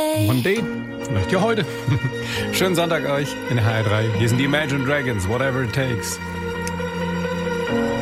Monday. Monday? Vielleicht ja heute. Schönen Sonntag euch in HR3. Hier sind die Imagine Dragons, Whatever It Takes.